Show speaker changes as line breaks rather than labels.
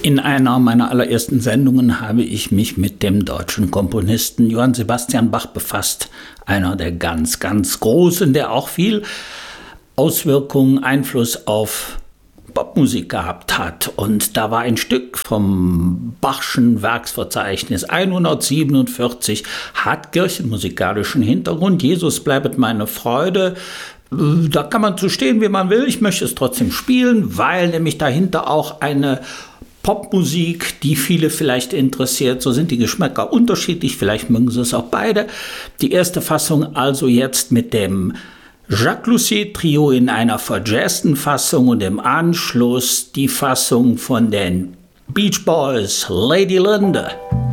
In einer meiner allerersten Sendungen habe ich mich mit dem deutschen Komponisten Johann Sebastian Bach befasst. Einer der ganz, ganz Großen, der auch viel Auswirkungen, Einfluss auf Popmusik gehabt hat. Und da war ein Stück vom Bachschen Werksverzeichnis 147, hat kirchenmusikalischen Hintergrund. Jesus bleibet meine Freude. Da kann man zu stehen, wie man will. Ich möchte es trotzdem spielen, weil nämlich dahinter auch eine Popmusik, die viele vielleicht interessiert. So sind die Geschmäcker unterschiedlich, vielleicht mögen sie es auch beide. Die erste Fassung also jetzt mit dem Jacques Lucet Trio in einer verjazzten Fassung und im Anschluss die Fassung von den Beach Boys, Lady Linda.